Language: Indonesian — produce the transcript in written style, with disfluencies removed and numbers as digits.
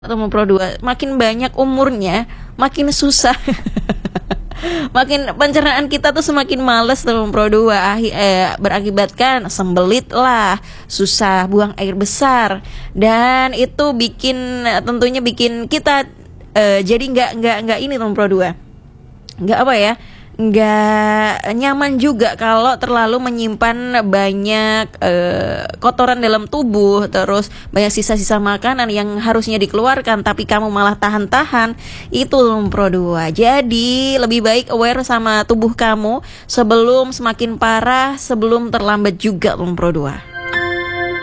teman Pro 2. Makin banyak umurnya, makin susah. Makin pencernaan kita tuh semakin males teman Pro 2. Berakibatkan sembelit lah, susah buang air besar, dan itu tentunya bikin kita jadi nggak ini teman Pro 2. Nggak apa ya, nggak nyaman juga kalau terlalu menyimpan banyak kotoran dalam tubuh, terus banyak sisa-sisa makanan yang harusnya dikeluarkan tapi kamu malah tahan-tahan. Itu Pro 2. Jadi lebih baik aware sama tubuh kamu sebelum semakin parah, sebelum terlambat juga Pro 2.